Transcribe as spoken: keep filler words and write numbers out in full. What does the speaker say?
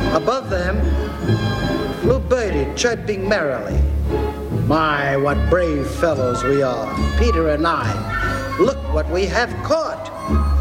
Above them, flew Birdie chirping merrily. My, what brave fellows we are, Peter and I. Look what we have caught.